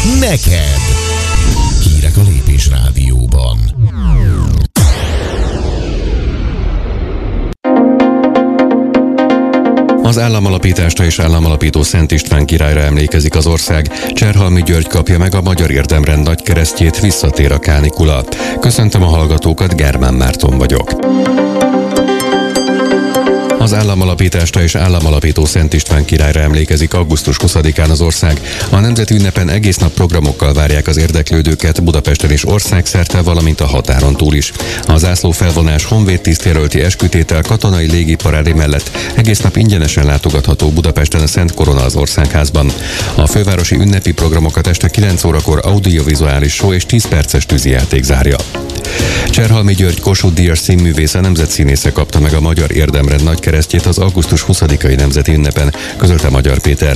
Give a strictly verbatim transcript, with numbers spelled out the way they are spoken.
neked. Hírek a Lépés Rádióban. Az államalapításra és államalapító Szent István királyra emlékezik az ország. Cserhalmi György kapja meg a Magyar Érdemrend nagykeresztjét, visszatér a kánikula. Köszöntöm a hallgatókat, Germán Márton vagyok. Az államalapításra és államalapító Szent István királyra emlékezik augusztus huszadikán az ország. A nemzeti ünnepen egész nap programokkal várják az érdeklődőket Budapesten és országszerte, valamint a határon túl is. A zászlófelvonás, honvédtisztjelölti eskütétel, katonai légiparádé mellett egész nap ingyenesen látogatható Budapesten a Szent Korona az Országházban. A fővárosi ünnepi programokat este kilenc órakor audiovizuális show és tíz perces tűzijáték zárja. Cserhalmi György Kossuth Díjas színművész, a nemzetszínésze kapta meg a Magyar Érdemrend nagykeresztjét az augusztus huszadikai nemzeti ünnepen, közölte Magyar Péter.